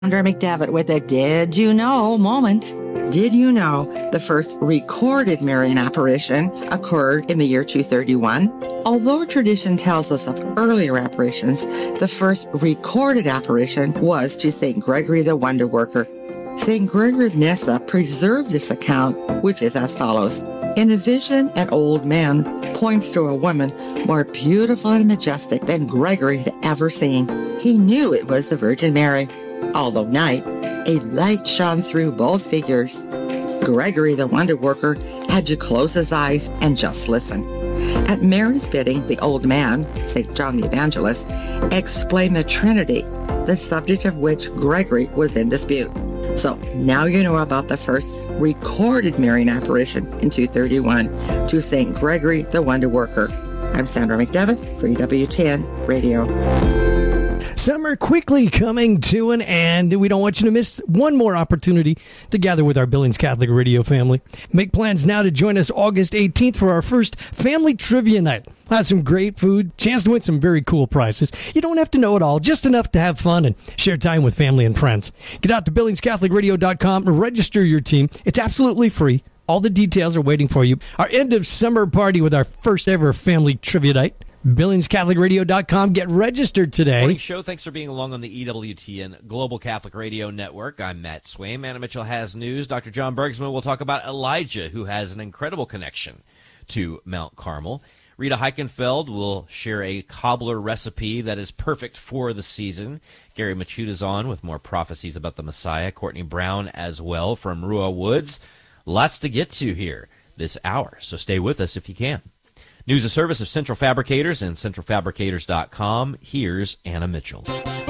Sandra McDevitt with a Did You Know moment. Did you know the first recorded Marian apparition occurred in the year 231? Although tradition tells us of earlier apparitions, the first recorded apparition was to St. Gregory the Wonder Worker. St. Gregory of Nyssa preserved this account, which is as follows. In a vision, an old man points to a woman more beautiful and majestic than Gregory had ever seen. He knew it was the Virgin Mary. Although night, a light shone through both figures. Gregory the Wonder Worker had to close his eyes and just listen. At Mary's bidding, the old man, St. John the Evangelist, explained the Trinity, the subject of which Gregory was in dispute. So now you know about the first recorded Marian apparition in 231 to St. Gregory the Wonder Worker. I'm Sandra McDevitt for EWTN Radio. Summer quickly coming to an end. We don't want you to miss one more opportunity to gather with our Billings Catholic Radio family. Make plans now to join us August 18th for our first Family Trivia Night. Have some great food, chance to win some very cool prizes. You don't have to know it all, just enough to have fun and share time with family and friends. Get out to BillingsCatholicRadio.com and register your team. It's absolutely free. All the details are waiting for you. Our end of summer party with our first ever Family Trivia Night. BillingsCatholicRadio.com. Get registered today. Morning show. Thanks for being along on the EWTN Global Catholic Radio Network. I'm Matt Swaim. Anna Mitchell has news. Dr. John Bergsman will talk about Elijah, who has an incredible connection to Mount Carmel. Rita Heichenfeld will share a cobbler recipe that is perfect for the season. Gary Machuda's on with more prophecies about the Messiah. Courtney Brown as well from Rua Woods. Lots to get to here this hour, so stay with us if you can. News and service of Central Fabricators and centralfabricators.com. Here's Anna Mitchell.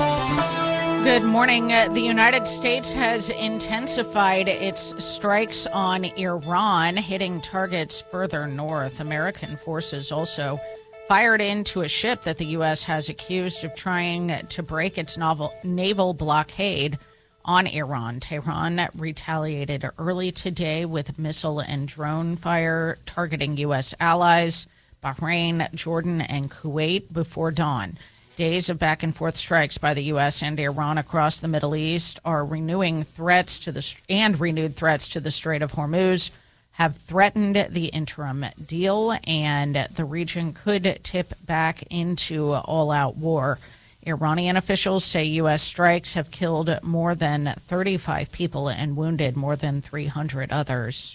Good morning. The United States has intensified its strikes on Iran, hitting targets further north. American forces also fired into a ship that the U.S. has accused of trying to break its naval blockade on Iran. Tehran retaliated early today with missile and drone fire targeting U.S. allies, Bahrain, Jordan, and Kuwait before dawn. Days of back-and-forth strikes by the U.S. and Iran across the Middle East are renewed threats to the Strait of Hormuz have threatened the interim deal, and the region could tip back into all-out war. Iranian officials say U.S. strikes have killed more than 35 people and wounded more than 300 others.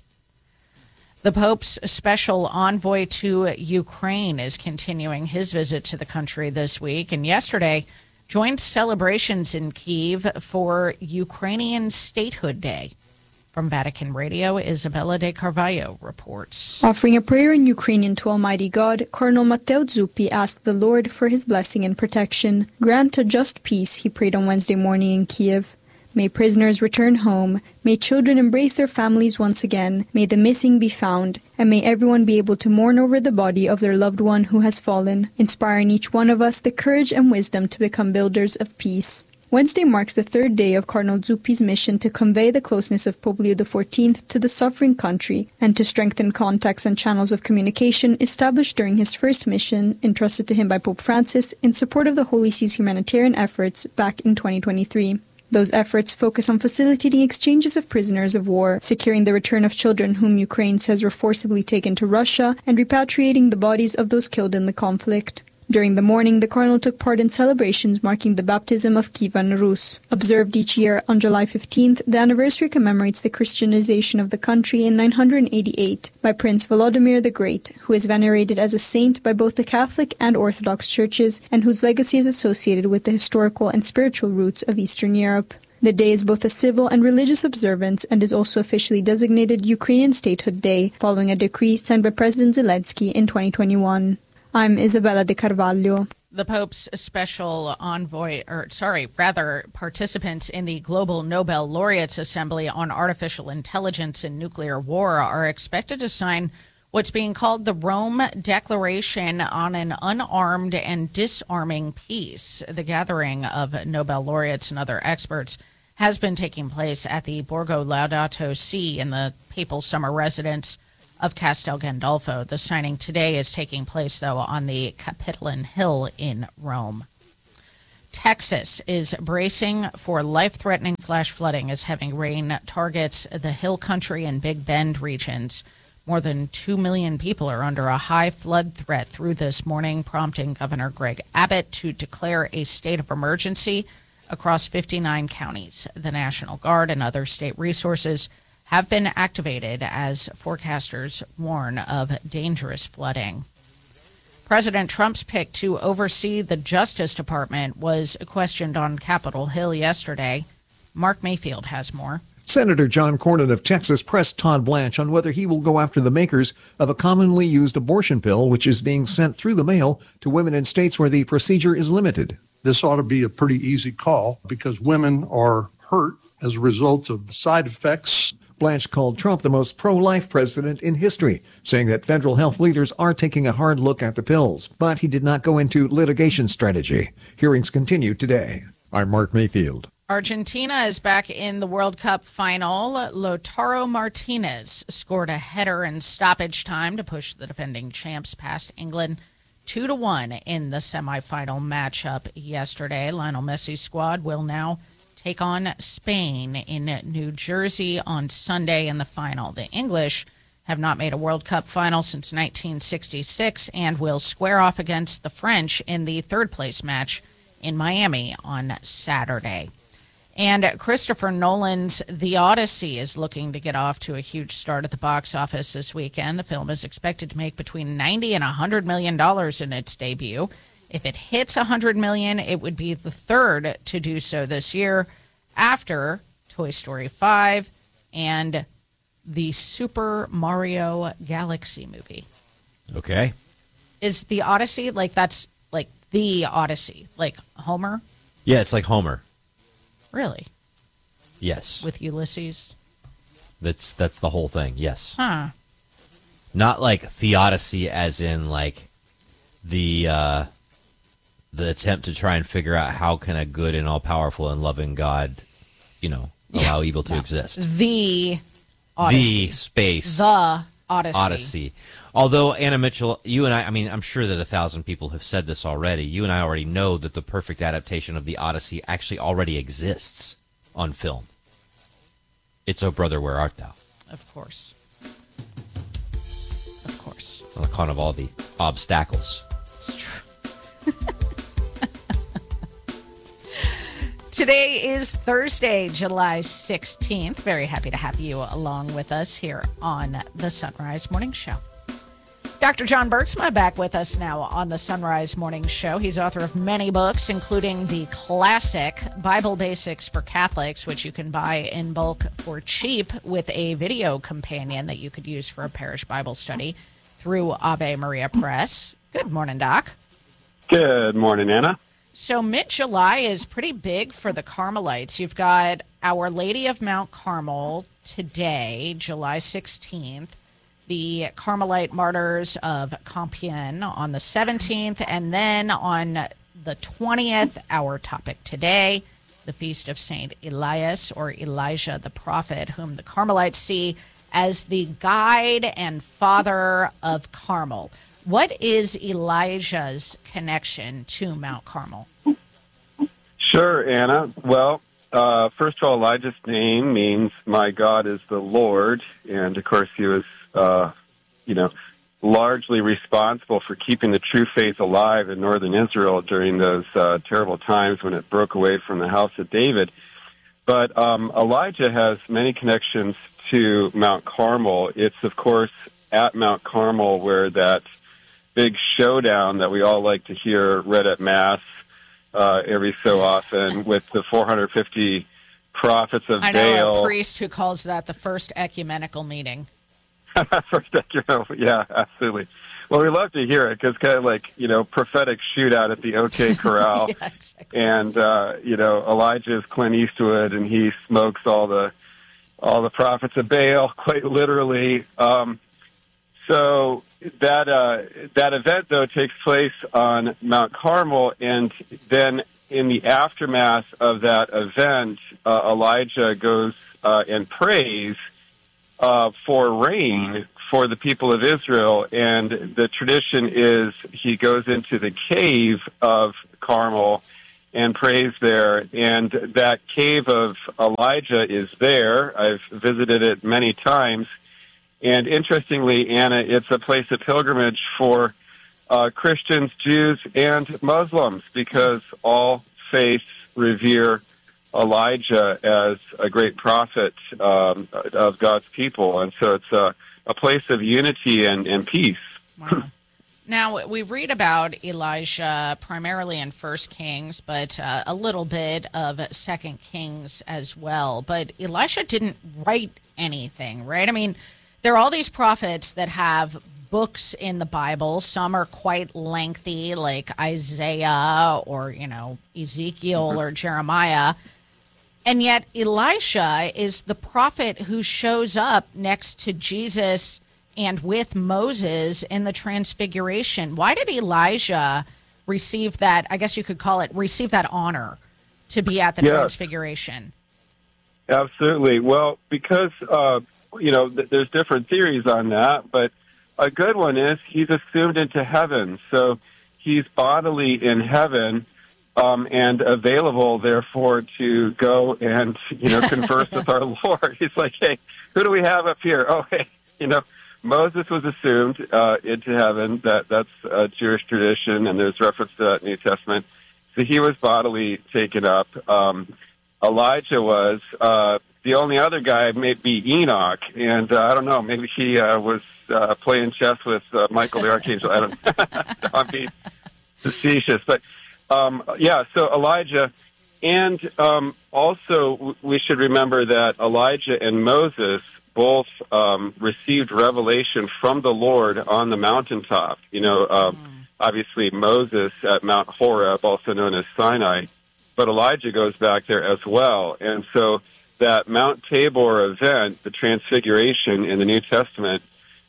The Pope's special envoy to Ukraine is continuing his visit to the country this week, and yesterday joined celebrations in Kyiv for Ukrainian Statehood Day. From Vatican Radio, Isabella de Carvalho reports. Offering a prayer in Ukrainian to Almighty God, Cardinal Matteo Zuppi asked the Lord for his blessing and protection. Grant a just peace, he prayed on Wednesday morning in Kyiv. May prisoners return home, may children embrace their families once again, may the missing be found, and may everyone be able to mourn over the body of their loved one who has fallen, inspiring each one of us the courage and wisdom to become builders of peace. Wednesday marks the third day of Cardinal Zuppi's mission to convey the closeness of Pope Leo XIV to the suffering country and to strengthen contacts and channels of communication established during his first mission, entrusted to him by Pope Francis in support of the Holy See's humanitarian efforts back in 2023. Those efforts focus on facilitating exchanges of prisoners of war, securing the return of children whom Ukraine says were forcibly taken to Russia, and repatriating the bodies of those killed in the conflict. During the morning, the Cardinal took part in celebrations marking the baptism of Kievan Rus. Observed each year on July 15th, the anniversary commemorates the Christianization of the country in 988 by Prince Volodymyr the Great, who is venerated as a saint by both the Catholic and Orthodox churches, and whose legacy is associated with the historical and spiritual roots of Eastern Europe. The day is both a civil and religious observance and is also officially designated Ukrainian Statehood Day, following a decree signed by President Zelensky in 2021. I'm Isabella de Carvalho. The Pope's special participants in the Global Nobel Laureates Assembly on Artificial Intelligence and Nuclear War are expected to sign what's being called the Rome Declaration on an Unarmed and Disarming Peace. The gathering of Nobel laureates and other experts has been taking place at the Borgo Laudato Si in the papal summer residence of Castel Gandolfo. The signing today is taking place, though, on the Capitoline Hill in Rome. Texas is bracing for life-threatening flash flooding as heavy rain targets the Hill Country and Big Bend regions. More than 2 million people are under a high flood threat through this morning, prompting Governor Greg Abbott to declare a state of emergency across 59 counties. The National Guard and other state resources have been activated as forecasters warn of dangerous flooding. President Trump's pick to oversee the Justice Department was questioned on Capitol Hill yesterday. Mark Mayfield has more. Senator John Cornyn of Texas pressed Todd Blanche on whether he will go after the makers of a commonly used abortion pill, which is being sent through the mail to women in states where the procedure is limited. This ought to be a pretty easy call because women are hurt as a result of side effects. Blanche called Trump the most pro-life president in history, saying that federal health leaders are taking a hard look at the pills. But he did not go into litigation strategy. Hearings continue today. I'm Mark Mayfield. Argentina is back in the World Cup final. Lautaro Martinez scored a header in stoppage time to push the defending champs past England 2-1 in the semifinal matchup yesterday. Lionel Messi's squad will now take on Spain in New Jersey on Sunday in the final. The English have not made a World Cup final since 1966 and will square off against the French in the third-place match in Miami on Saturday. And Christopher Nolan's The Odyssey is looking to get off to a huge start at the box office this weekend. The film is expected to make between $90 and $100 million in its debut. If it hits $100 million, it would be the third to do so this year after Toy Story 5 and the Super Mario Galaxy movie. Okay. Is The Odyssey, that's like The Odyssey, like Homer? Yeah, it's like Homer. Really? Yes. With Ulysses? That's the whole thing, yes. Huh. Not like Theodicy as in like the attempt to try and figure out how can a good and all-powerful and loving God, allow evil to exist. The Odyssey. The space. The Odyssey. Odyssey. Although, Anna Mitchell, you and I mean, I'm sure that 1,000 people have said this already. You and I already know that the perfect adaptation of the Odyssey actually already exists on film. It's O Brother, Where Art Thou? Of course. Of course. On account of all the obstacles. It's true. Today is Thursday, July 16th. Very happy to have you along with us here on the Sunrise Morning Show. Dr. John Bergsma back with us now on the Sunrise Morning Show. He's author of many books, including the classic Bible Basics for Catholics, which you can buy in bulk for cheap with a video companion that you could use for a parish Bible study through Ave Maria Press. Good morning, Doc. Good morning, Anna. So mid-July is pretty big for the Carmelites. You've got Our Lady of Mount Carmel today, July 16th. The Carmelite Martyrs of Compiègne on the 17th, and then on the 20th, our topic today, the Feast of St. Elias, or Elijah the Prophet, whom the Carmelites see as the guide and father of Carmel. What is Elijah's connection to Mount Carmel? Sure, Anna. Well, first of all, Elijah's name means my God is the Lord, and of course he was largely responsible for keeping the true faith alive in northern Israel during those terrible times when it broke away from the house of David. But Elijah has many connections to Mount Carmel. It's, of course, at Mount Carmel where that big showdown that we all like to hear read at Mass every so often with the 450 prophets of Baal. I know a priest who calls that the first ecumenical meeting. Yeah, absolutely. Well, we love to hear it because kind of like, prophetic shootout at the OK Corral. Yeah, exactly. And, Elijah is Clint Eastwood and he smokes all the prophets of Baal, quite literally. So that event, though, takes place on Mount Carmel. And then in the aftermath of that event, Elijah goes and prays for rain for the people of Israel. And the tradition is he goes into the cave of Carmel and prays there. And that cave of Elijah is there. I've visited it many times. And interestingly, Anna, it's a place of pilgrimage for Christians, Jews, and Muslims, because all faiths revere Elijah as a great prophet of God's people. And so it's a place of unity and peace. Wow. Now, we read about Elijah primarily in 1 Kings, but a little bit of 2 Kings as well. But Elisha didn't write anything, right? I mean, there are all these prophets that have books in the Bible. Some are quite lengthy, like Isaiah or, Ezekiel or Jeremiah. And yet Elisha is the prophet who shows up next to Jesus and with Moses in the Transfiguration. Why did Elijah receive that, I guess you could call it, receive that honor to be at the Transfiguration? Absolutely. Well, because, there's different theories on that, but a good one is he's assumed into heaven. So he's bodily in heaven, and available, therefore, to go and, converse with our Lord. He's like, hey, who do we have up here? Oh, hey, Moses was assumed into heaven. That's a Jewish tradition, and there's reference to that in the New Testament. So he was bodily taken up. Elijah was. The only other guy may be Enoch, and I don't know, maybe he was playing chess with Michael the Archangel. I don't know. I'm being facetious. But, so Elijah. And also we should remember that Elijah and Moses both received revelation from the Lord on the mountaintop. Obviously Moses at Mount Horeb, also known as Sinai, but Elijah goes back there as well. And so that Mount Tabor event, the Transfiguration in the New Testament,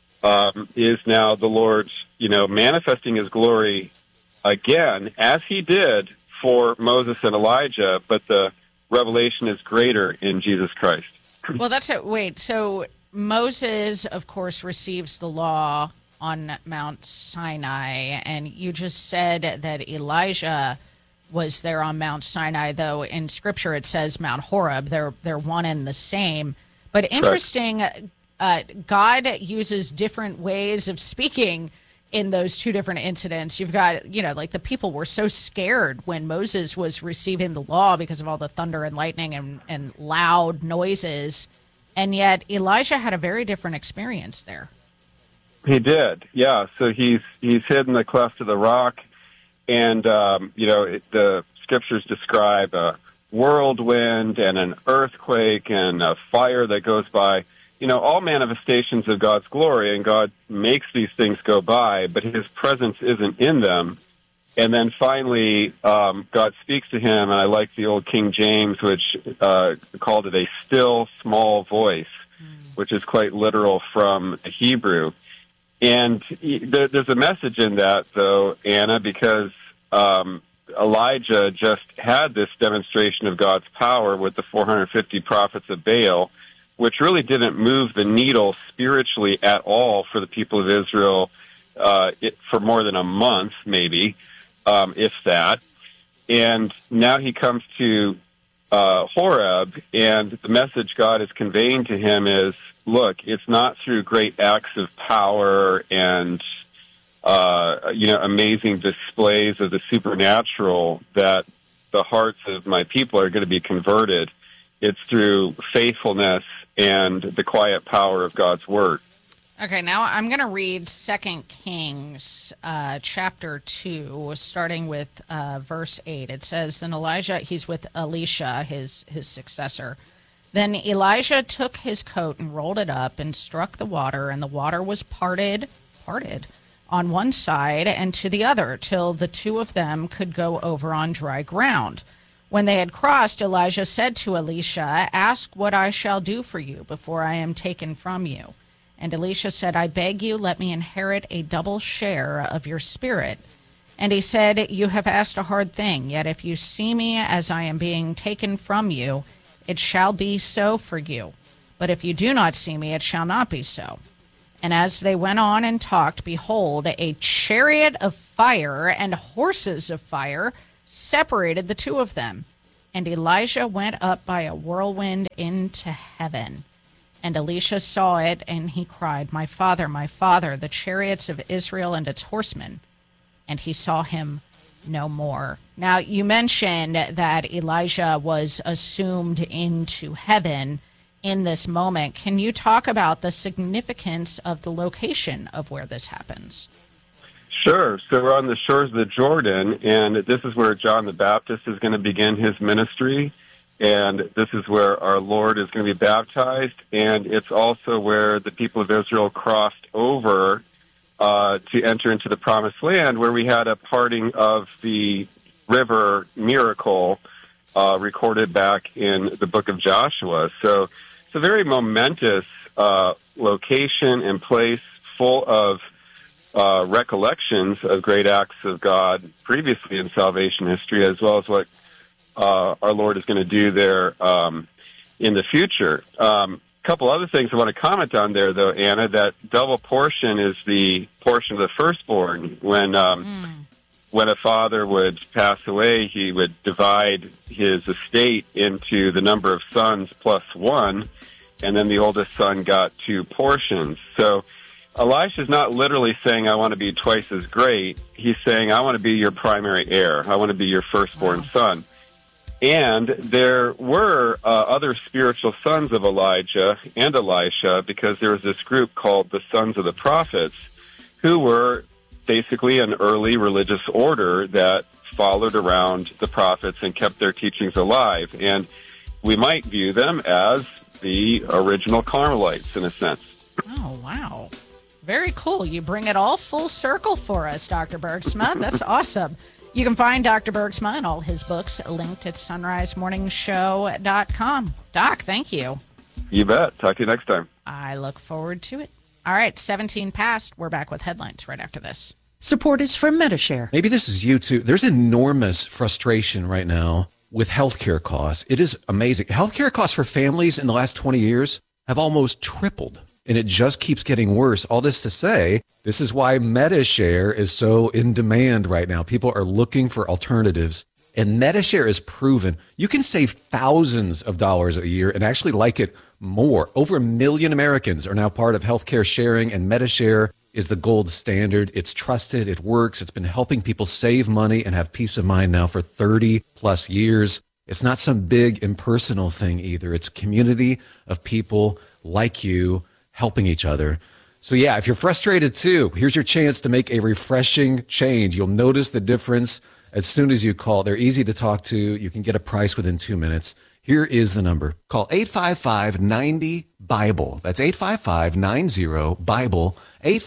is now the Lord, manifesting his glory again, as he did for Moses and Elijah, but the revelation is greater in Jesus Christ. Well, that's it. Wait, so Moses, of course, receives the law on Mount Sinai, and you just said that Elijah was there on Mount Sinai, though in Scripture it says Mount Horeb. They're one and the same. But interesting, God uses different ways of speaking in those two different incidents. You've got, the people were so scared when Moses was receiving the law because of all the thunder and lightning and loud noises. And yet Elijah had a very different experience there. He did, yeah. So he's hid in the cleft of the rock, and the scriptures describe a whirlwind and an earthquake and a fire that goes by. All manifestations of God's glory, and God makes these things go by, but his presence isn't in them. And then finally, God speaks to him, and I like the old King James, which called it a still small voice, which is quite literal from Hebrew. And there's a message in that, though, Anna, because Elijah just had this demonstration of God's power with the 450 prophets of Baal, which really didn't move the needle spiritually at all for the people of Israel for more than a month, maybe, if that. And now he comes to Horeb, and the message God is conveying to him is, look, it's not through great acts of power and amazing displays of the supernatural that the hearts of my people are going to be converted. It's through faithfulness and the quiet power of God's word. Okay, now I'm going to read 2 Kings chapter 2, starting with verse 8. It says, then Elijah, he's with Elisha, his successor. Then Elijah took his coat and rolled it up and struck the water, and the water was parted on one side and to the other, till the two of them could go over on dry ground. When they had crossed, Elijah said to Elisha, ask what I shall do for you before I am taken from you. And Elisha said, I beg you, let me inherit a double share of your spirit. And he said, you have asked a hard thing, yet if you see me as I am being taken from you, it shall be so for you. But if you do not see me, it shall not be so. And as they went on and talked, behold, a chariot of fire and horses of fire separated the two of them. And Elijah went up by a whirlwind into heaven. And Elisha saw it, and he cried, my father, the chariots of Israel and its horsemen. And he saw him no more. Now, you mentioned that Elijah was assumed into heaven in this moment. Can you talk about the significance of the location of where this happens? Sure. So we're on the shores of the Jordan, and this is where John the Baptist is going to begin his ministry, and this is where our Lord is going to be baptized, and it's also where the people of Israel crossed over to enter into the Promised Land, where we had a parting of the river miracle recorded back in the book of Joshua. So it's a very momentous location and place full of recollections of great acts of God previously in salvation history, as well as what our Lord is going to do there in the future. Couple other things I want to comment on there, though, Anna. That double portion is the portion of the firstborn. When a father would pass away, he would divide his estate into the number of sons plus one, and then the oldest son got 2 portions. So Elisha's not literally saying, I want to be twice as great. He's saying, I want to be your primary heir. I want to be your firstborn son. And there were other spiritual sons of Elijah and Elisha, because there was this group called the Sons of the Prophets, who were basically an early religious order that followed around the prophets and kept their teachings alive. And we might view them as the original Carmelites, in a sense. Oh, wow. Very cool. You bring it all full circle for us, Dr. Bergsma. That's awesome. You can find Dr. Bergsma and all his books linked at sunrisemorningshow.com. Doc, thank you. You bet. Talk to you next time. I look forward to it. All right, 17 past. We're back with headlines right after this. Support is from Medi-Share. Maybe this is you too. There's enormous frustration right now with healthcare costs. It is amazing. Healthcare costs for families in the last 20 years have almost tripled, and it just keeps getting worse. All this to say, this is why Medi-Share is so in demand right now. People are looking for alternatives, and Medi-Share is proven you can save thousands of dollars a year and actually like it more. Over 1 million Americans are now part of healthcare sharing, and Medi-Share is the gold standard. It's trusted. It works. It's been helping people save money and have peace of mind now for 30 plus years. It's not some big impersonal thing either. It's a community of people like you helping each other. So yeah, if you're frustrated too, here's your chance to make a refreshing change. You'll notice the difference as soon as you call. They're easy to talk to. You can get a price within 2 minutes. Here is the number. Call 855-90-BIBLE. That's 855-90-BIBLE.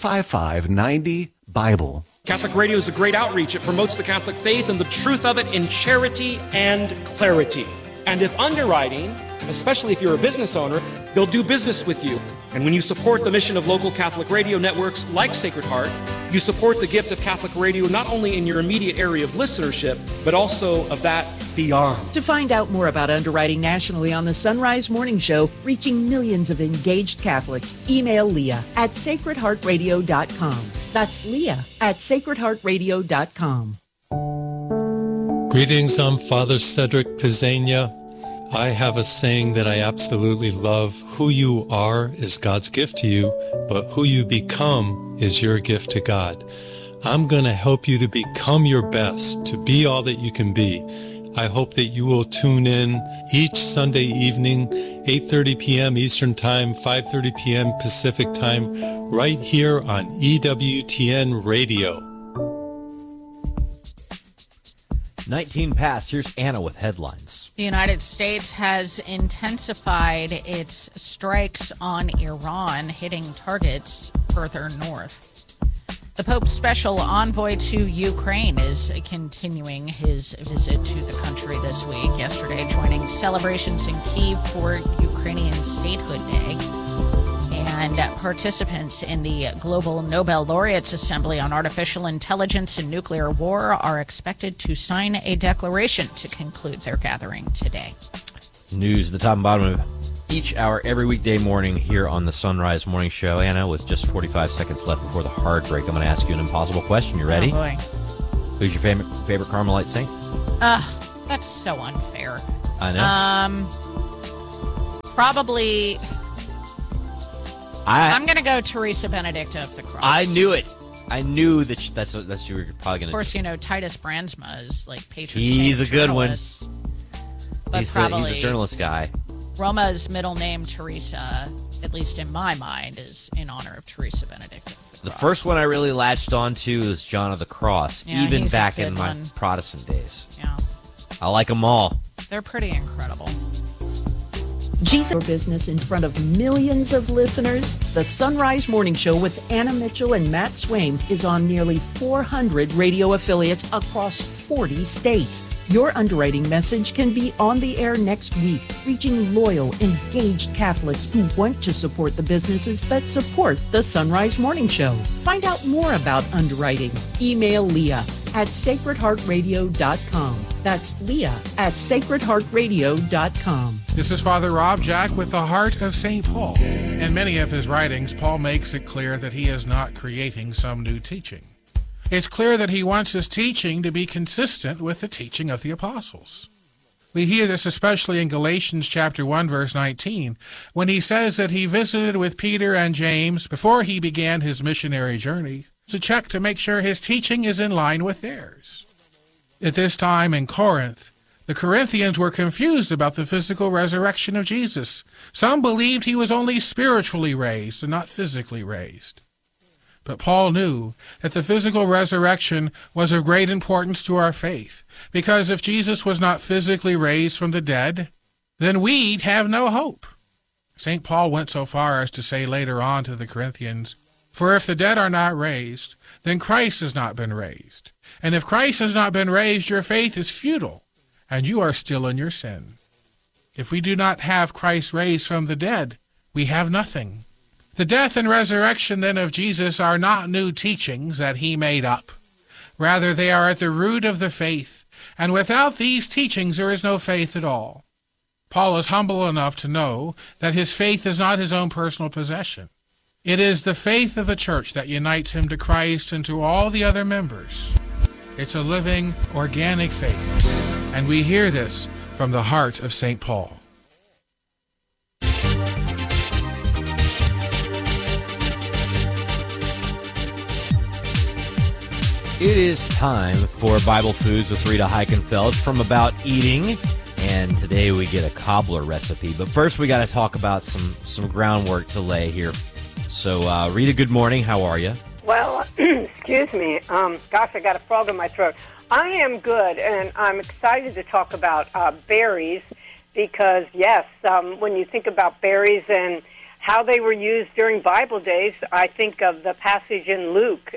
855-90-BIBLE. Catholic Radio is a great outreach. It promotes the Catholic faith and the truth of it in charity and clarity. And if underwriting, especially if you're a business owner, they'll do business with you. And when you support the mission of local Catholic radio networks like Sacred Heart, you support the gift of Catholic radio not only in your immediate area of listenership, but also of that beyond. To find out more about underwriting nationally on the Sunrise Morning Show, reaching millions of engaged Catholics, email Leah at sacredheartradio.com. That's Leah at sacredheartradio.com. Greetings, I'm Father Cedric Pizzania. I have a saying that I absolutely love. Who you are is God's gift to you, but who you become is your gift to God. I'm going to help you to become your best, to be all that you can be. I hope that you will tune in each Sunday evening, 8:30 p.m. Eastern Time, 5:30 p.m. Pacific Time, right here on EWTN Radio. 19 past. Here's Anna with headlines. The United States has intensified its strikes on Iran, hitting targets further north. The Pope's special envoy to Ukraine is continuing his visit to the country this week, yesterday joining celebrations in Kyiv for Ukrainian Statehood Day. And participants in the Global Nobel Laureates Assembly on Artificial Intelligence and Nuclear War are expected to sign a declaration to conclude their gathering today. News at the top and bottom of each hour every weekday morning here on the Sunrise Morning Show. Anna, with just 45 seconds left before the hard break, I'm going to ask you an impossible question. You ready? Oh, boy. Who's your favorite Carmelite saint? That's so unfair. I know. Probably. I'm going to go Teresa Benedicta of the Cross. I knew it. I knew that that's you were probably going to. Of course, Titus Brandsma is like patron He's saint a good one. But He's probably a journalist guy. Roma's middle name, Teresa, at least in my mind, is in honor of Teresa Benedicta. The first one I really latched onto is John of the Cross, Yeah, even he's a back good in my one. Protestant days. Yeah. I like them all. They're pretty incredible. Jesus, your business in front of millions of listeners. The Sunrise Morning Show with Anna Mitchell and Matt Swaim is on nearly 400 radio affiliates across 40 states. Your underwriting message can be on the air next week, reaching loyal, engaged Catholics who want to support the businesses that support the Sunrise Morning Show. Find out more about underwriting. Email Leah at sacredheartradio.com. That's Leah at sacredheartradio.com. This is Father Rob Jack with the Heart of St. Paul. In many of his writings, Paul makes it clear that he is not creating some new teaching. It's clear that he wants his teaching to be consistent with the teaching of the apostles. We hear this especially in Galatians chapter 1, verse 19, when he says that he visited with Peter and James before he began his missionary journey to check to make sure his teaching is in line with theirs. At this time in Corinth, the Corinthians were confused about the physical resurrection of Jesus. Some believed he was only spiritually raised and not physically raised. But Paul knew that the physical resurrection was of great importance to our faith, because if Jesus was not physically raised from the dead, then we'd have no hope. St. Paul went so far as to say later on to the Corinthians, "For if the dead are not raised, then Christ has not been raised. And if Christ has not been raised, your faith is futile, and you are still in your sin." If we do not have Christ raised from the dead, we have nothing. The death and resurrection then of Jesus are not new teachings that he made up. Rather, they are at the root of the faith, and without these teachings there is no faith at all. Paul is humble enough to know that his faith is not his own personal possession. It is the faith of the church that unites him to Christ and to all the other members. It's a living, organic faith, and we hear this from the heart of St. Paul. It is time for Bible Foods with Rita Heichenfeld from About Eating, and today we get a cobbler recipe. But first, we got to talk about some groundwork to lay here. So, Rita, good morning. How are you? Well, excuse me. Gosh, I got a frog in my throat. I am good, and I'm excited to talk about berries because, yes, when you think about berries and how they were used during Bible days, I think of the passage in Luke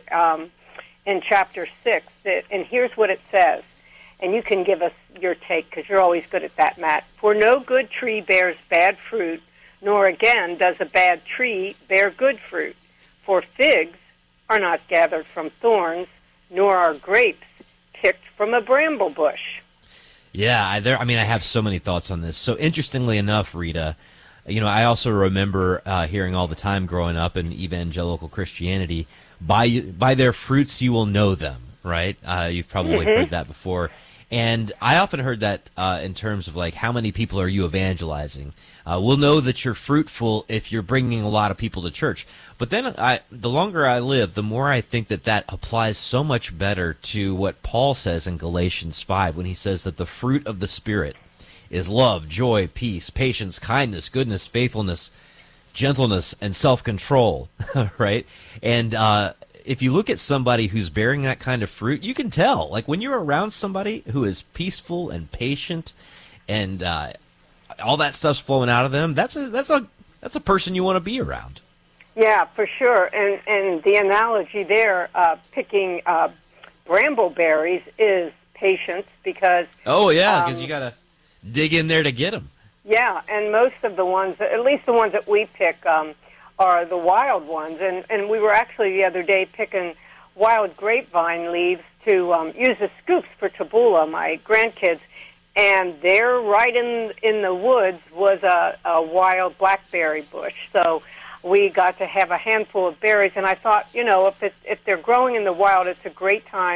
in chapter 6, and here's what it says, and you can give us your take because you're always good at that, Matt. "For no good tree bears bad fruit, nor again does a bad tree bear good fruit. For figs are not gathered from thorns, nor are grapes picked from a bramble bush." Yeah, I have so many thoughts on this. So interestingly enough, Rita, I also remember hearing all the time growing up in evangelical Christianity, by their fruits you will know them, right? You've probably heard that before. And I often heard that in terms of like, how many people are you evangelizing? We'll know that you're fruitful if you're bringing a lot of people to church. But then the longer I live, the more I think that applies so much better to what Paul says in Galatians 5 when he says that the fruit of the Spirit is love, joy, peace, patience, kindness, goodness, faithfulness, gentleness, and self-control, right? And if you look at somebody who's bearing that kind of fruit, you can tell. Like when you're around somebody who is peaceful and patient, and all that stuff's flowing out of them, that's a person you want to be around. Yeah, for sure. And the analogy there, picking brambleberries, is patience because. Oh yeah, because you got to dig in there to get them. Yeah, and most of the ones, at least the ones that we pick, are the wild ones. And we were actually the other day picking wild grapevine leaves to use as scoops for tabbouleh, my grandkids. And there, right in the woods, was a wild blackberry bush. So we got to have a handful of berries. And I thought, if they're growing in the wild, it's a great time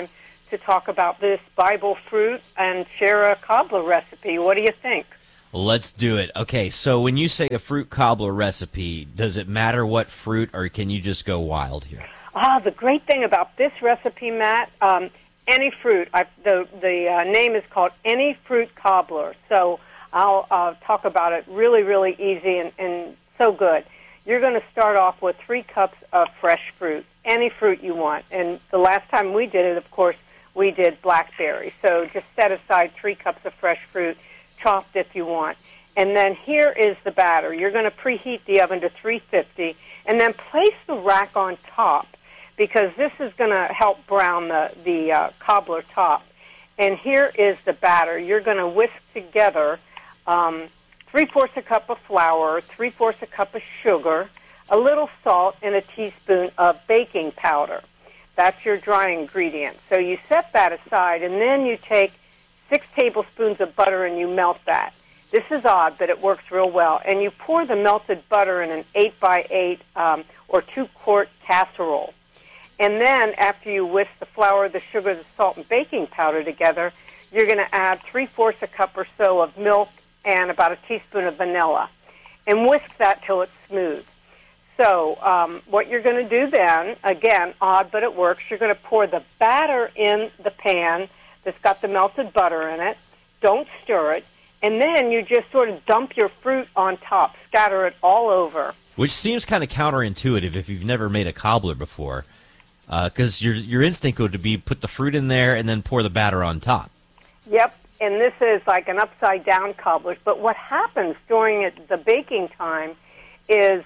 to talk about this Bible fruit and share a cobbler recipe. What do you think? Let's do it. Okay, so when you say a fruit cobbler recipe, does it matter what fruit, or can you just go wild here? The great thing about this recipe, Matt, any fruit. The name is called Any Fruit Cobbler. So I'll talk about it really, really easy and so good. You're going to start off with 3 cups of fresh fruit, any fruit you want. And the last time we did it, of course, we did blackberry. So just set aside 3 cups of fresh fruit, chopped if you want. And then here is the batter. You're going to preheat the oven to 350, and then place the rack on top, because this is going to help brown the cobbler top. And here is the batter. You're going to whisk together 3/4 a cup of flour, 3/4 a cup of sugar, a little salt, and a teaspoon of baking powder. That's your dry ingredient. So you set that aside, and then you take 6 tablespoons of butter and you melt that. This is odd, but it works real well. And you pour the melted butter in an 8x8 or 2-quart casserole. And then after you whisk the flour, the sugar, the salt, and baking powder together, you're going to add 3/4 a cup or so of milk and about a teaspoon of vanilla. And whisk that till it's smooth. So what you're going to do then, again, odd but it works, you're going to pour the batter in the pan that's got the melted butter in it. Don't stir it. And then you just sort of dump your fruit on top, scatter it all over. Which seems kind of counterintuitive if you've never made a cobbler before. Because your instinct would be put the fruit in there and then pour the batter on top. Yep, and this is like an upside-down cobbler. But what happens during the baking time is,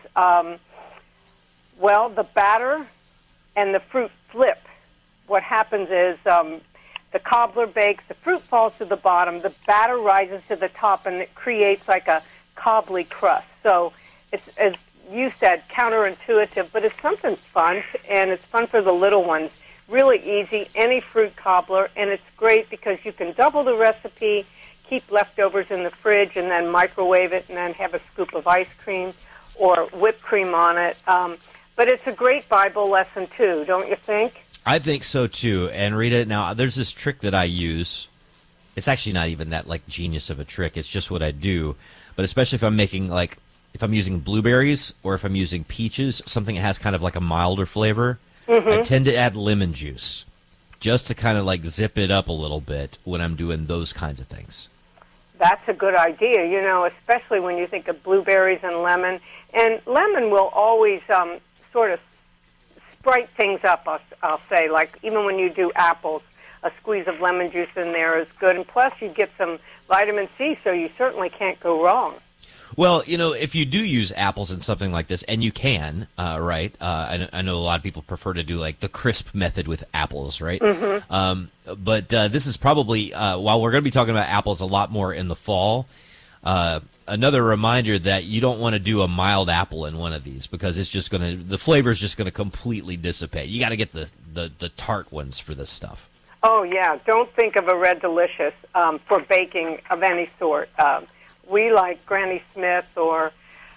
the batter and the fruit flip. What happens is the cobbler bakes, the fruit falls to the bottom, the batter rises to the top, and it creates like a cobbly crust. So it's, as you said, counterintuitive, but it's something fun, and it's fun for the little ones. Really easy, any fruit cobbler, and it's great because you can double the recipe, keep leftovers in the fridge, and then microwave it, and then have a scoop of ice cream or whipped cream on it. But it's a great Bible lesson, too, don't you think? I think so, too. And Rita, now, there's this trick that I use. It's actually not even that, genius of a trick. It's just what I do. But especially if I'm making, if I'm using blueberries or if I'm using peaches, something that has kind of like a milder flavor, I tend to add lemon juice just to kind of zip it up a little bit when I'm doing those kinds of things. That's a good idea, especially when you think of blueberries and lemon. And lemon will always sort of sprite things up, I'll say. Even when you do apples, a squeeze of lemon juice in there is good. And plus, you get some vitamin C, so you certainly can't go wrong. Well, if you do use apples in something like this, and you can, right? I know a lot of people prefer to do the crisp method with apples, right? But this is probably, while we're going to be talking about apples a lot more in the fall, another reminder that you don't want to do a mild apple in one of these because it's just going to, the flavor is just going to completely dissipate. You got to get the tart ones for this stuff. Oh, yeah. Don't think of a Red Delicious for baking of any sort. We like Granny Smith or,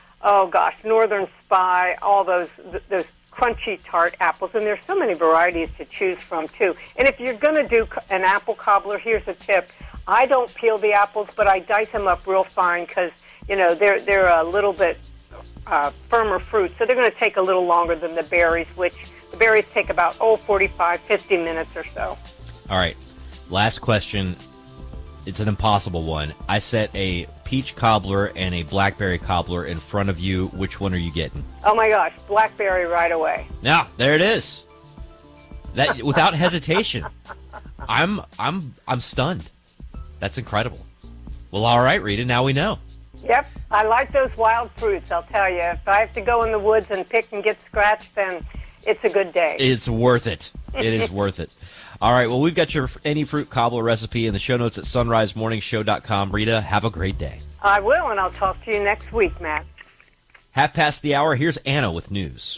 Northern Spy, all those crunchy tart apples. And there's so many varieties to choose from, too. And if you're going to do an apple cobbler, here's a tip. I don't peel the apples, but I dice them up real fine because, they're a little bit firmer fruit. So they're going to take a little longer than the berries, which the berries take about, 45, 50 minutes or so. All right. Last question. It's an impossible one. I set a peach cobbler and a blackberry cobbler in front of you. Which one are you getting? Oh my gosh, blackberry right away. Now, there it is. That without hesitation. I'm stunned. That's incredible. Well, all right, Rita, now we know. Yep, I like those wild fruits, I'll tell you. If I have to go in the woods and pick and get scratched, then it's a good day. It's worth it. It is worth it. All right, well, we've got your Any Fruit Cobbler recipe in the show notes at sunrisemorningshow.com. Rita, have a great day. I will, and I'll talk to you next week, Matt. 1:30. Here's Anna with news.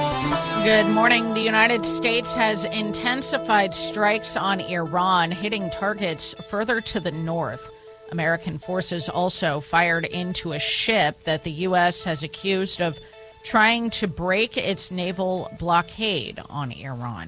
Good morning. The United States has intensified strikes on Iran, hitting targets further to the north. American forces also fired into a ship that the U.S. has accused of trying to break its naval blockade on Iran.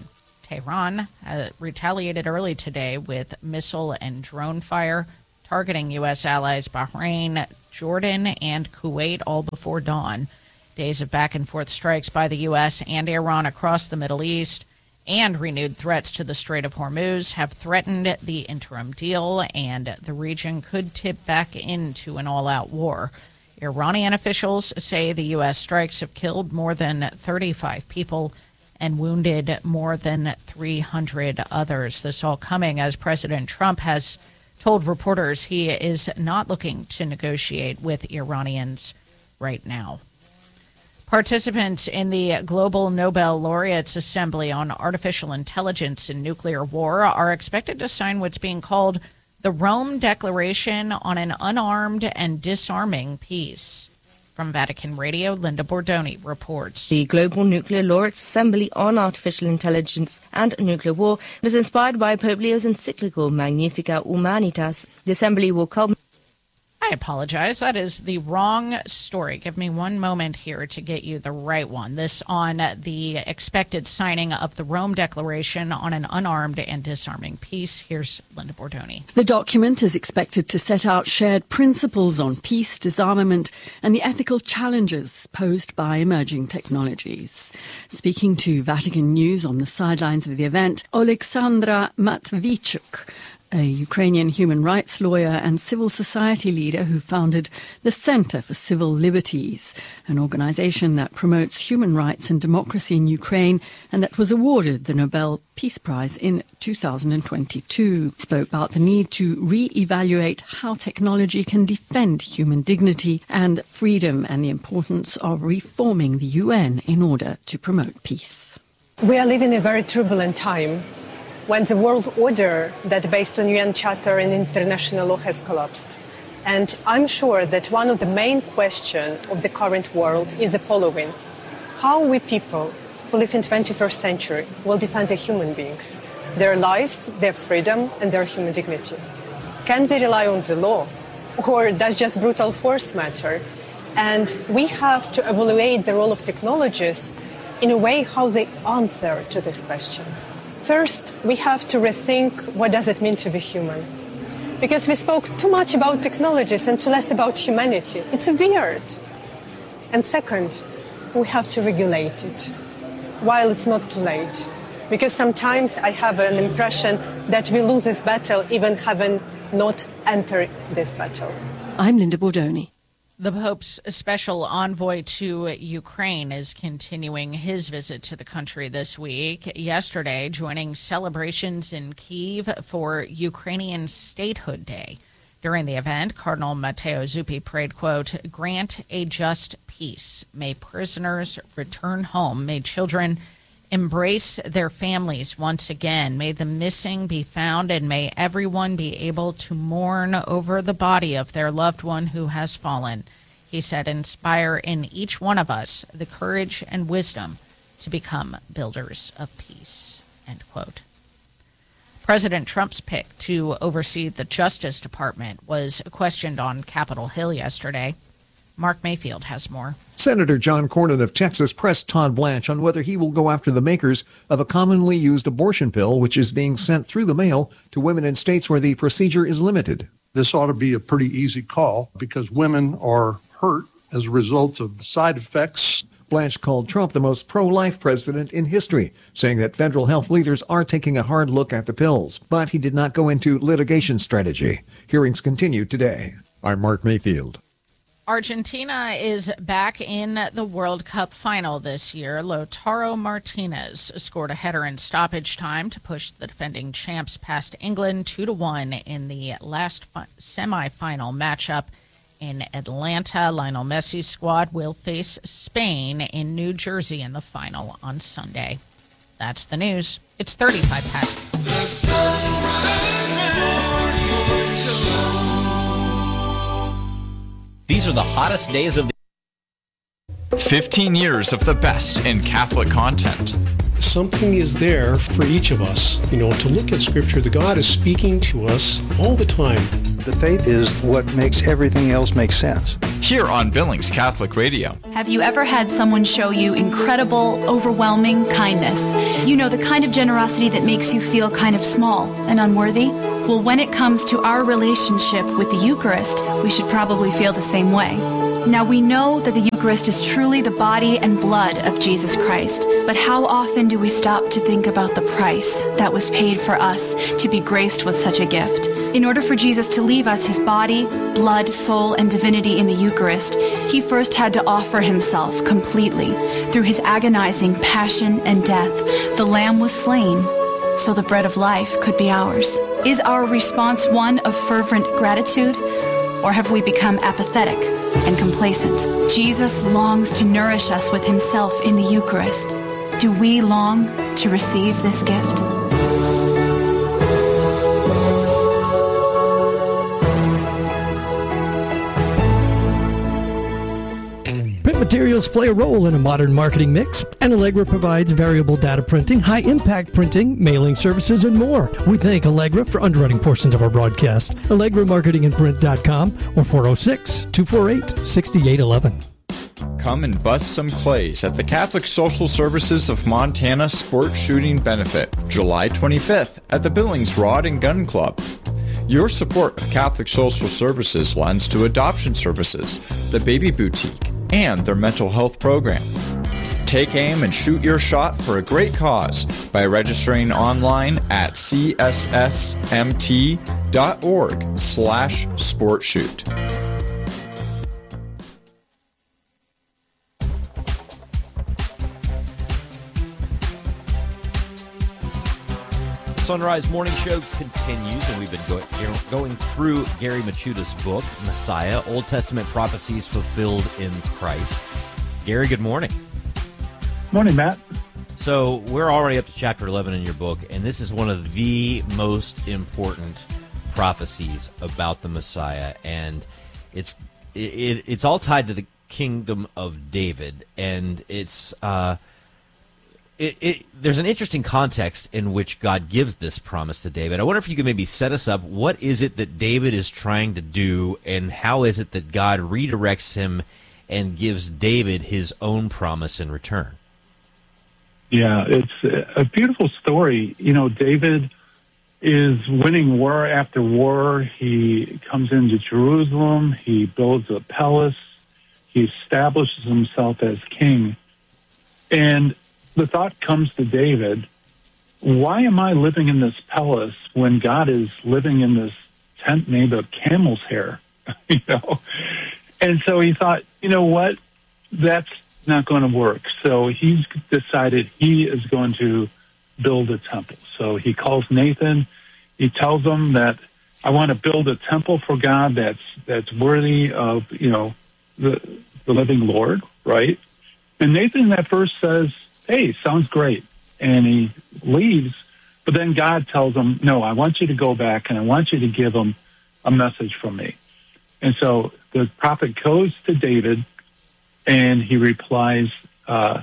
Tehran retaliated early today with missile and drone fire, targeting U.S. allies Bahrain, Jordan, and Kuwait all before dawn. Days of back-and-forth strikes by the U.S. and Iran across the Middle East and renewed threats to the Strait of Hormuz have threatened the interim deal, and the region could tip back into an all-out war. Iranian officials say the U.S. strikes have killed more than 35 people and wounded more than 300 others. This all coming as President Trump has told reporters he is not looking to negotiate with Iranians right now. Participants in the Global Nobel Laureates Assembly on Artificial Intelligence and Nuclear War are expected to sign what's being called the Rome Declaration on an Unarmed and Disarming Peace. From Vatican Radio, Linda Bordoni reports. The Global Nuclear Laureates Assembly on Artificial Intelligence and Nuclear War is inspired by Pope Leo's encyclical Magnificat Humanitas. The assembly will culminate. I apologize. That is the wrong story. Give me one moment here to get you the right one. This on the expected signing of the Rome Declaration on an Unarmed and Disarming Peace. Here's Linda Bordoni. The document is expected to set out shared principles on peace, disarmament, and the ethical challenges posed by emerging technologies. Speaking to Vatican News on the sidelines of the event, Oleksandra Matvichuk, a Ukrainian human rights lawyer and civil society leader who founded the Center for Civil Liberties, an organization that promotes human rights and democracy in Ukraine and that was awarded the Nobel Peace Prize in 2022, spoke about the need to re-evaluate how technology can defend human dignity and freedom and the importance of reforming the UN in order to promote peace. We are living a very turbulent time, when the world order that based on UN Charter and international law has collapsed. And I'm sure that one of the main questions of the current world is the following. How we people who live in 21st century will defend the human beings, their lives, their freedom, and their human dignity? Can we rely on the law? Or does just brutal force matter? And we have to evaluate the role of technologies in a way how they answer to this question. First, we have to rethink what does it mean to be human. Because we spoke too much about technologies and too less about humanity. It's weird. And second, we have to regulate it while it's not too late. Because sometimes I have an impression that we lose this battle even having not entered this battle. I'm Linda Bordoni. The Pope's special envoy to Ukraine is continuing his visit to the country this week. Yesterday, joining celebrations in Kyiv for Ukrainian Statehood Day. During the event, Cardinal Matteo Zuppi prayed, quote, "Grant a just peace. May prisoners return home. May children embrace their families once again. May the missing be found, and may everyone be able to mourn over the body of their loved one who has fallen." He said, "Inspire in each one of us the courage and wisdom to become builders of peace," end quote. President Trump's pick to oversee the Justice Department was questioned on Capitol Hill yesterday. Mark Mayfield has more. Senator John Cornyn of Texas pressed Todd Blanche on whether he will go after the makers of a commonly used abortion pill, which is being sent through the mail to women in states where the procedure is limited. This ought to be a pretty easy call because women are hurt as a result of side effects. Blanche called Trump the most pro-life president in history, saying that federal health leaders are taking a hard look at the pills. But he did not go into litigation strategy. Hearings continue today. I'm Mark Mayfield. Argentina is back in the World Cup final this year. Lautaro Martinez scored a header in stoppage time to push the defending champs past England 2-1 in the last semifinal matchup in Atlanta. Lionel Messi's squad will face Spain in New Jersey in the final on Sunday. That's the news. It's 35 past. The These are the hottest days of the 15 years of the best in Catholic content. Something is there for each of us, to look at Scripture. The God is speaking to us all the time. The faith is what makes everything else make sense. here on Billings Catholic Radio. Have you ever had someone show you incredible, overwhelming kindness? You know, the kind of generosity that makes you feel kind of small and unworthy? Well, when it comes to our relationship with the Eucharist, we should probably feel the same way. Now, we know that the Eucharist is truly the body and blood of Jesus Christ, but how often do we stop to think about the price that was paid for us to be graced with such a gift? In order for Jesus to leave us his body, blood, soul, and divinity in the Eucharist, he first had to offer himself completely. Through his agonizing passion and death, the Lamb was slain so the bread of life could be ours. Is our response one of fervent gratitude, or have we become apathetic and complacent? Jesus longs to nourish us with himself in the Eucharist. Do we long to receive this gift? Print materials play a role in a modern marketing mix, and Allegra provides variable data printing, high-impact printing, mailing services, and more. We thank Allegra for underwriting portions of our broadcast. AllegraMarketingandPrint.com or 406-248-6811. Come and bust some clays at the Catholic Social Services of Montana Sport Shooting Benefit, July 25th at the Billings Rod and Gun Club. Your support of Catholic Social Services lends to adoption services, the Baby Boutique, and their mental health program. Take aim and shoot your shot for a great cause by registering online at cssmt.org/sportshoot. Sunrise Morning Show continues, and we've been going through Gary Michuda's book, Messiah, Old Testament Prophecies Fulfilled in Christ. Gary, good morning. Morning, Matt. So we're already up to chapter 11 in your book, and this is one of the most important prophecies about the Messiah, and it's all tied to the kingdom of David, and it's there's an interesting context in which God gives this promise to David. I wonder if you could maybe set us up. What is it that David is trying to do, and how is it that God redirects him and gives David his own promise in return? Yeah, it's a beautiful story. You know, David is winning war after war. He comes into Jerusalem. He builds a palace. He establishes himself as king. And the thought comes to David, why am I living in this palace when God is living in this tent made of camel's hair? You know? And so he thought, you know what? That's not going to work. So he's decided he is going to build a temple. So he calls Nathan. He tells him that I want to build a temple for God that's worthy of, you know, the living Lord, right? And Nathan at first says, hey, sounds great. And he leaves, but then God tells him, no, I want you to go back and I want you to give him a message from me. And so the prophet goes to David and he replies that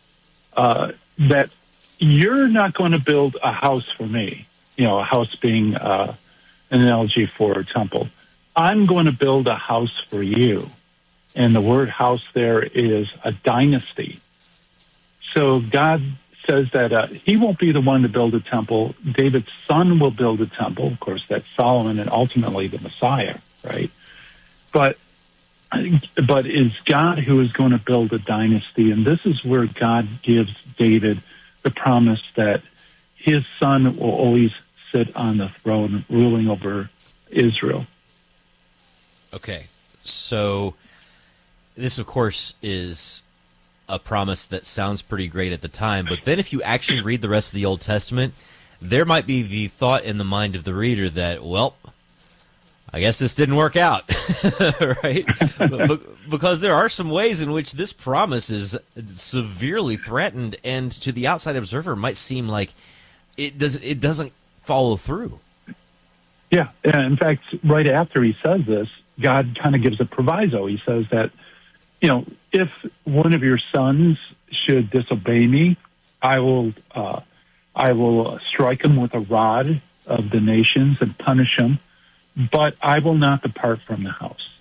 you're not going to build a house for me, you know, a house being an analogy for a temple. I'm going to build a house for you. And the word house there is a dynasty. So God says that he won't be the one to build a temple. David's son will build a temple. Of course, that's Solomon and ultimately the Messiah, right? But it's God who is going to build a dynasty. And this is where God gives David the promise that his son will always sit on the throne ruling over Israel. Okay, so this, of course, is a promise that sounds pretty great at the time, but then if you actually read the rest of the Old Testament, there might be the thought in the mind of the reader that, well, I guess this didn't work out, right? Because there are some ways in which this promise is severely threatened, and to the outside observer might seem like it doesn't follow through. Yeah, in fact, right after he says this, God kind of gives a proviso. He says that, you know, if one of your sons should disobey me, I will strike him with a rod of the nations and punish him, but I will not depart from the house.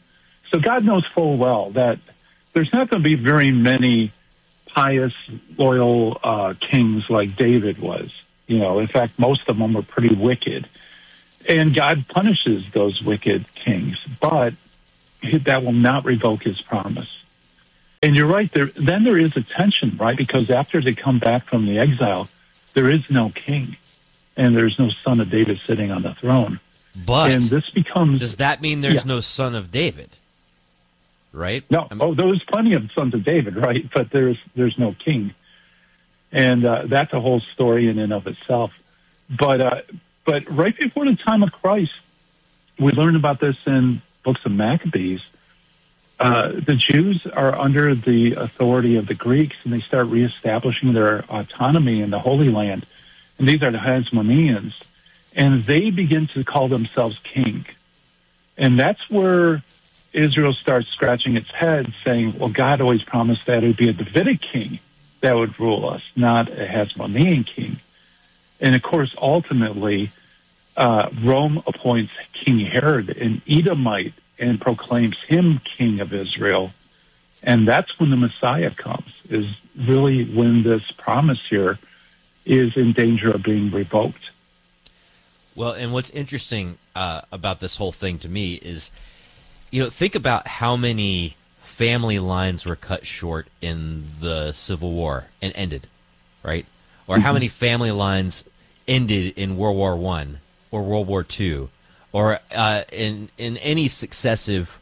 So God knows full well that there's not going to be very many pious, loyal kings like David was. In fact, most of them were pretty wicked. And God punishes those wicked kings, but that will not revoke his promise. And you're right, there is a tension, right? Because after they come back from the exile, there is no king, and there's no son of David sitting on the throne. But and this becomes, does that mean there's no son of David? Right? No. There's plenty of sons of David, right? But there's no king, and that's a whole story in and of itself. But right before the time of Christ, we learn about this in books of Maccabees. The Jews are under the authority of the Greeks, and they start reestablishing their autonomy in the Holy Land. And these are the Hasmoneans, and they begin to call themselves king. And that's where Israel starts scratching its head, saying, well, God always promised that it would be a Davidic king that would rule us, not a Hasmonean king. And, of course, ultimately, Rome appoints King Herod, an Edomite, and proclaims him king of Israel. And that's when the Messiah comes, is really when this promise here is in danger of being revoked. Well, and what's interesting about this whole thing to me is, think about how many family lines were cut short in the Civil War and ended, right? Or how many family lines ended in World War I or World War II, or in any successive,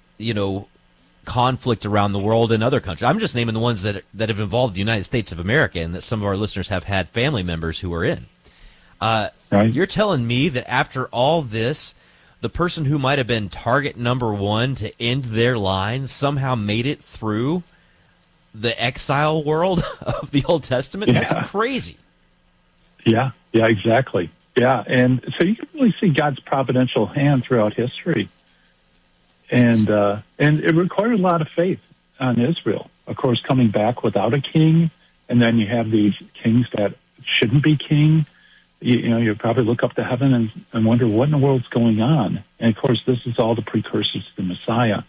conflict around the world in other countries. I'm just naming the ones that have involved the United States of America and that some of our listeners have had family members who are in. Right. You're telling me that after all this, the person who might have been target number one to end their line somehow made it through the exile world of the Old Testament? Yeah. That's crazy. Yeah, exactly. Yeah, and so you can really see God's providential hand throughout history. And it required a lot of faith on Israel. Of course, coming back without a king, and then you have these kings that shouldn't be king. You probably look up to heaven and wonder what in the world's going on. And, of course, this is all the precursors to the Messiah.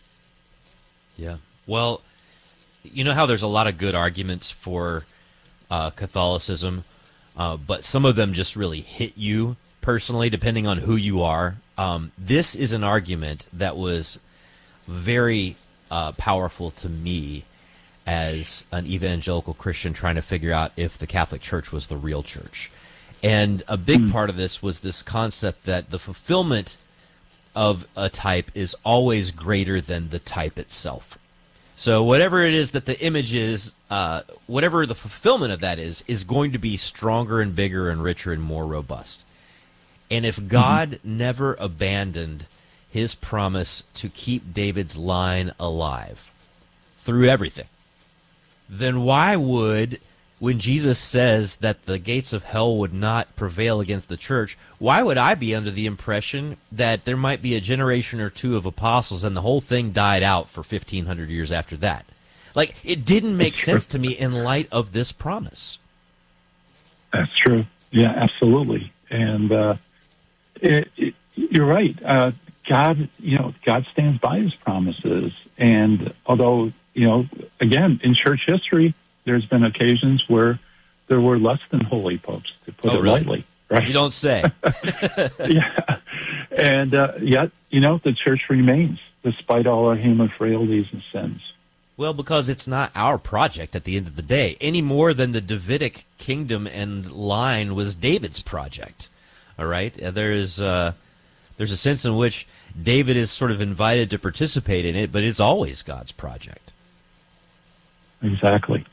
Yeah. Well, you know how there's a lot of good arguments for Catholicism, but some of them just really hit you personally, depending on who you are. This is an argument that was very powerful to me as an evangelical Christian trying to figure out if the Catholic Church was the real church. And a big part of this was this concept that the fulfillment of a type is always greater than the type itself. So whatever it is that the image is, whatever the fulfillment of that is going to be stronger and bigger and richer and more robust. And if God never abandoned his promise to keep David's line alive through everything, then why would, when Jesus says that the gates of hell would not prevail against the church, why would I be under the impression that there might be a generation or two of apostles and the whole thing died out for 1,500 years after that? Like, it didn't make sense to me in light of this promise. That's true. Yeah, absolutely. And you're right. God stands by his promises. And although, again, in church history, there's been occasions where there were less than holy popes, to put it lightly. Right? You don't say. Yeah. And yet, the church remains, despite all our human frailties and sins. Well, because it's not our project at the end of the day, any more than the Davidic kingdom and line was David's project. All right? There's a sense in which David is sort of invited to participate in it, but it's always God's project. Exactly.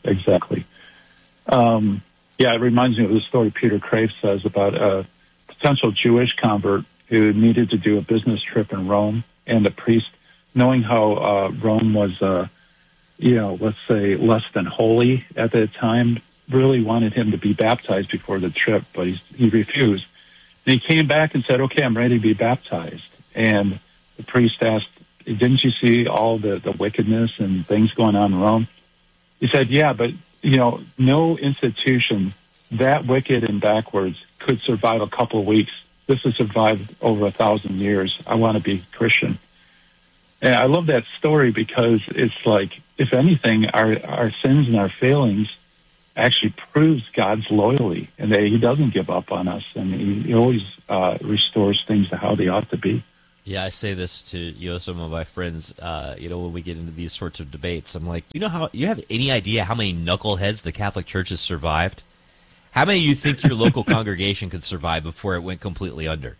It reminds me of the story Peter Crave says about a potential Jewish convert who needed to do a business trip in Rome, and the priest, knowing how Rome was, let's say less than holy at that time, really wanted him to be baptized before the trip, but he refused. And he came back and said, "Okay, I'm ready to be baptized." And the priest asked, "Didn't you see all the wickedness and things going on in Rome?" He said, "Yeah, but, no institution that wicked and backwards could survive a couple of weeks. This has survived over 1,000 years. I want to be Christian." And I love that story because it's like, if anything, our sins and our failings actually proves God's loyalty, and that He doesn't give up on us, and He always restores things to how they ought to be. Yeah, I say this to some of my friends. When we get into these sorts of debates, I'm like, you have any idea how many knuckleheads the Catholic Church has survived? How many of you think your local congregation could survive before it went completely under?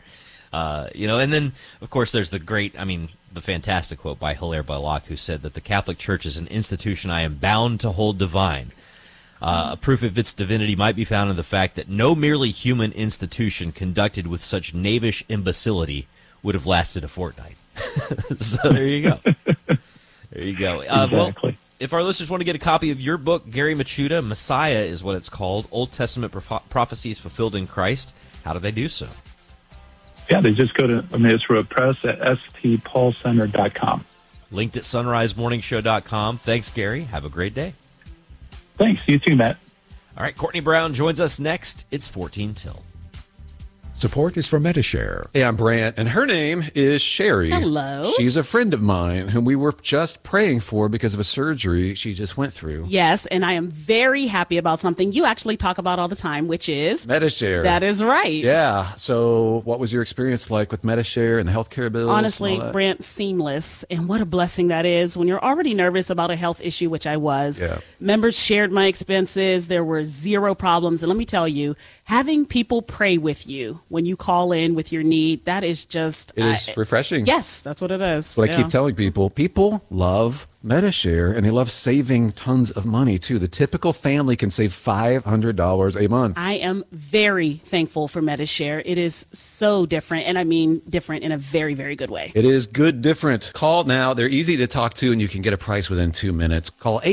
And then of course there's the fantastic quote by Hilaire Belloc, who said that the Catholic Church is an institution I am bound to hold divine. A proof of its divinity might be found in the fact that no merely human institution conducted with such knavish imbecility would have lasted a fortnight. So there you go. There you go. Exactly. Well, if our listeners want to get a copy of your book, Gary Michuta, Messiah is what it's called, Old Testament Prophecies Fulfilled in Christ, how do they do so? Yeah, they just go to Emmaus Press at stpaulcenter.com. Linked at sunrisemorningshow.com. Thanks, Gary. Have a great day. Thanks. You too, Matt. All right, Courtney Brown joins us next. It's 14 till. Support is from Medi-Share. Hey, I'm Brant, and her name is Sherry. Hello. She's a friend of mine whom we were just praying for because of a surgery she just went through. Yes, and I am very happy about something you actually talk about all the time, which is Medi-Share. That is right. Yeah. So what was your experience like with Medi-Share and the healthcare bills? Honestly, Brant, seamless. And what a blessing that is when you're already nervous about a health issue, which I was. Yeah. Members shared my expenses. There were zero problems. And let me tell you, having people pray with you when you call in with your need, that is just... It is refreshing. Yes, that's what it is. That's what I keep telling people. People love Medi-Share, and they love saving tons of money, too. The typical family can save $500 a month. I am very thankful for Medi-Share. It is so different, and I mean different in a very, very good way. It is good different. Call now. They're easy to talk to, and you can get a price within 2 minutes. Call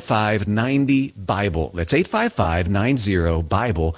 855-90-BIBLE. That's 855-90-BIBLE.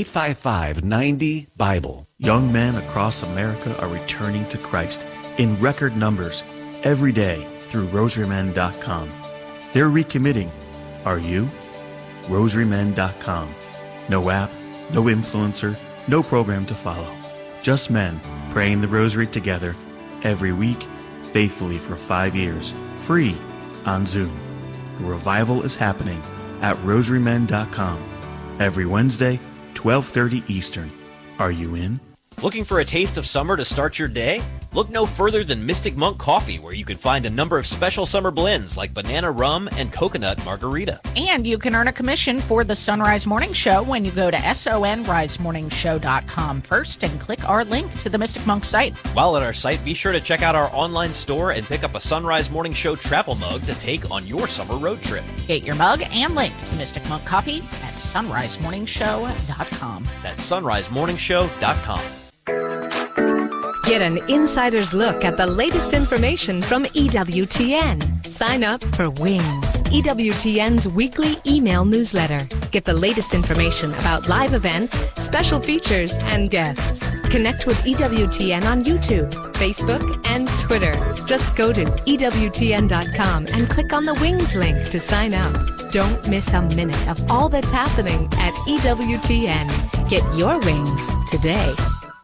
855-90-BIBLE. Young men across America are returning to Christ in record numbers every day through rosarymen.com. They're recommitting. Are you? rosarymen.com. No app, no influencer, no program to follow. Just men praying the rosary together every week, faithfully for 5 years, free on Zoom. The revival is happening at rosarymen.com every Wednesday, 12:30 Eastern. Are you in? Looking for a taste of summer to start your day? Look no further than Mystic Monk Coffee, where you can find a number of special summer blends like banana rum and coconut margarita. And you can earn a commission for the Sunrise Morning Show when you go to sonrisemorningshow.com first and click our link to the Mystic Monk site. While at our site, be sure to check out our online store and pick up a Sunrise Morning Show travel mug to take on your summer road trip. Get your mug and link to Mystic Monk Coffee at sonrisemorningshow.com. That's sunrisemorningshow.com. Get an insider's look at the latest information from EWTN. Sign up for Wings, EWTN's weekly email newsletter. Get the latest information about live events, special features, and guests. Connect with EWTN on YouTube, Facebook, and Twitter. Just go to EWTN.com and click on the Wings link to sign up. Don't miss a minute of all that's happening at EWTN. Get your wings today.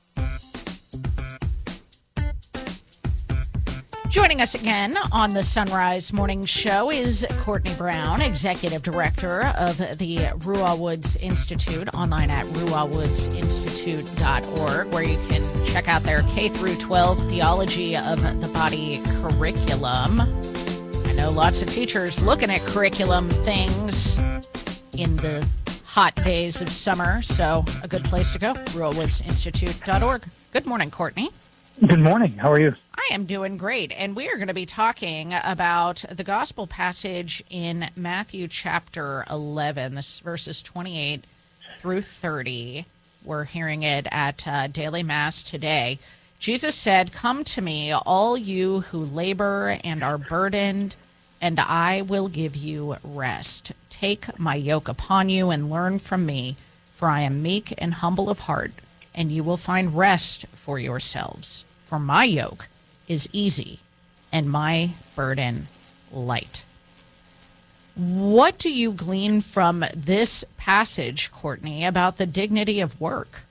Joining us again on the Sunrise Morning Show is Courtney Brown, Executive Director of the Ruah Woods Institute, online at ruahwoodsinstitute.org, where you can check out their K-12 Theology of the Body curriculum. I know lots of teachers looking at curriculum things in the hot days of summer, so a good place to go, ruahwoodsinstitute.org. Good morning, Courtney. Good morning. How are you? I am doing great, and we are going to be talking about the gospel passage in Matthew chapter 11, this is verses 28 through 30. We're hearing it at Daily Mass today. Jesus said, "Come to me, all you who labor and are burdened, and I will give you rest. Take my yoke upon you and learn from me, for I am meek and humble of heart, and you will find rest for yourselves. For my yoke is easy and my burden light." What do you glean from this passage, Courtney, about the dignity of work?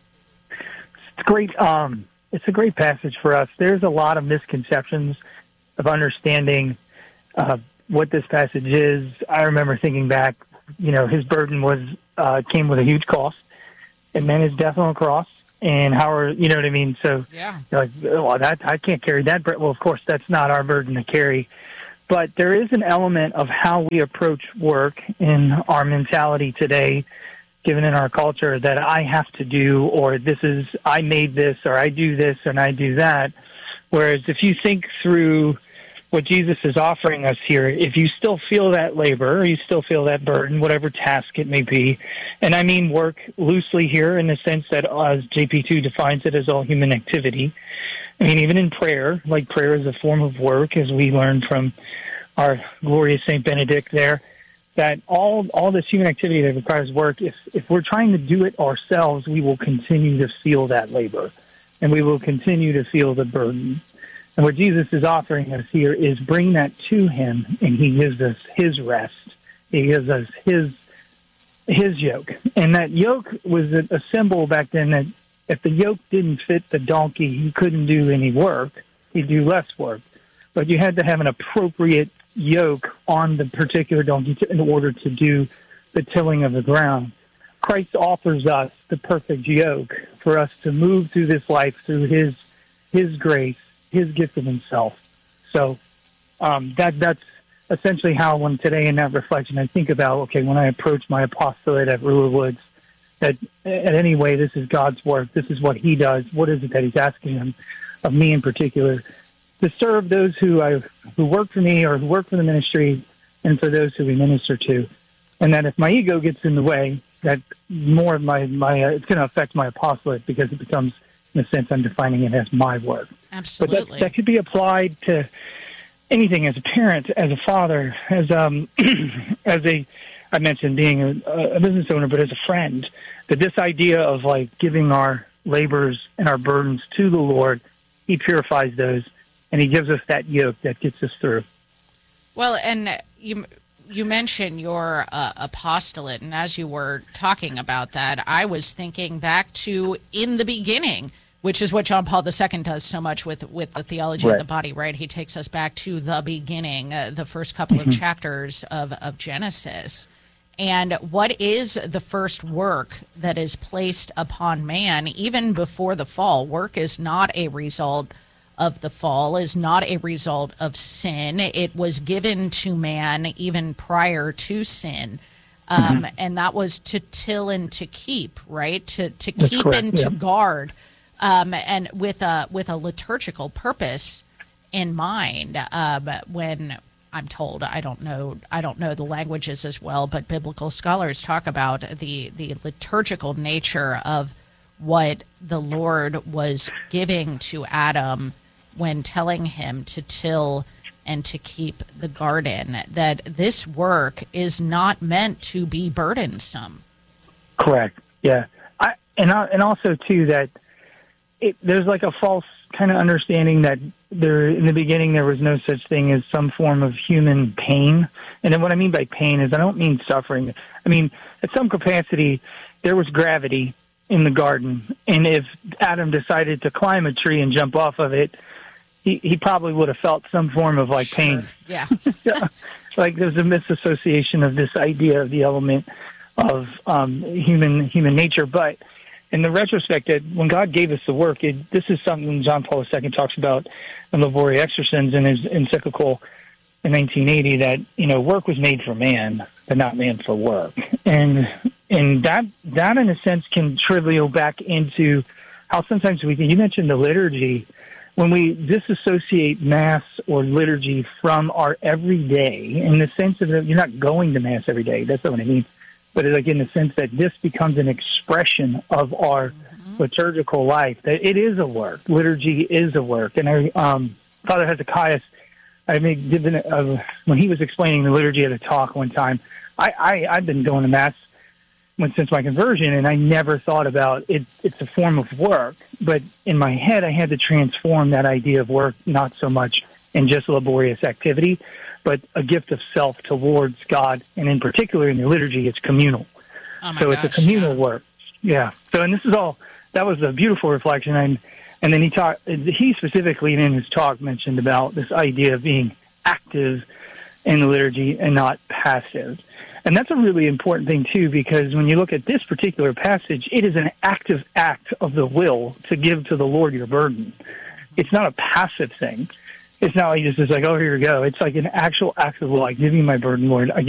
It's great. It's a great passage for us. There's a lot of misconceptions of understanding what this passage is. I remember thinking back, his burden was came with a huge cost. It meant his death on a cross. And how are, you know what I mean? So yeah. You're like, well, I can't carry that. Well, of course, that's not our burden to carry. But there is an element of how we approach work in our mentality today, given in our culture, that I have to do, or I made this, or I do this, and I do that. Whereas if you think through what Jesus is offering us here, if you still feel that labor, or you still feel that burden, whatever task it may be, and I mean work loosely here in the sense that as JP2 defines it as all human activity. I mean, even in prayer, like prayer is a form of work, as we learned from our glorious Saint Benedict there, that all this human activity that requires work, if we're trying to do it ourselves, we will continue to feel that labor, and we will continue to feel the burden. And what Jesus is offering us here is bring that to him, and he gives us his rest. He gives us his yoke. And that yoke was a symbol back then that if the yoke didn't fit the donkey, he couldn't do any work. He'd do less work. But you had to have an appropriate yoke on the particular donkey in order to do the tilling of the ground. Christ offers us the perfect yoke for us to move through this life through his grace, his gift of himself. So that's essentially how when today in that reflection I think about, okay, when I approach my apostolate at Ruhr Woods, that at any way this is God's work, this is what he does, what is it that he's asking of me in particular, to serve those who work for me or who work for the ministry, and for those who we minister to. And that if my ego gets in the way, that more of my it's going to affect my apostolate, because it becomes, in a sense, I'm defining it as my work. Absolutely. But that could be applied to anything, as a parent, as a father, as I mentioned being a business owner, but as a friend, that this idea of like giving our labors and our burdens to the Lord, he purifies those, and he gives us that yoke that gets us through. Well, and you mentioned your apostolate, and as you were talking about that, I was thinking back to in the beginning, which is what John Paul II does so much with the theology of the body, right? He takes us back to the beginning, the first couple of chapters of Genesis. And what is the first work that is placed upon man even before the fall? Work is not a result of the fall, is not a result of sin. It was given to man even prior to sin. And that was to till and to keep, right? To keep and to guard. And with a liturgical purpose in mind. When I'm told, I don't know the languages as well, but biblical scholars talk about the liturgical nature of what the Lord was giving to Adam when telling him to till and to keep the garden, that this work is not meant to be burdensome. Correct. Yeah. And also too that there's like a false kind of understanding that in the beginning there was no such thing as some form of human pain. And then what I mean by pain is I don't mean suffering. I mean, at some capacity, there was gravity in the garden. And if Adam decided to climb a tree and jump off of it, he probably would have felt some form of like pain. Yeah. Like there's a misassociation of this idea of the element of human nature. But in the retrospect, that when God gave us the work, this is something John Paul II talks about in Laboria Exercens in his encyclical in 1980, that, work was made for man, but not man for work. And that in a sense can trivial back into how sometimes you mentioned the liturgy, when we disassociate Mass or liturgy from our everyday, in the sense of that you're not going to Mass every day, that's not what I mean, but like in the sense that this becomes an expression of our liturgical life, that it is a work. Liturgy is a work. And Father Hezekiah, when he was explaining the liturgy at a talk one time, I've been going to Mass since my conversion, and I never thought about it. It's a form of work, but in my head, I had to transform that idea of work, not so much in just laborious activity, but a gift of self towards God, and in particular in the liturgy, it's communal. So it's a communal work. Yeah. So, and this is all, that was a beautiful reflection. And then he specifically in his talk mentioned about this idea of being active in the liturgy and not passive. And that's a really important thing, too, because when you look at this particular passage, it is an active act of the will to give to the Lord your burden. It's not a passive thing. It's not like just like, oh, here you go. It's like an actual act of will. I give you my burden, Lord.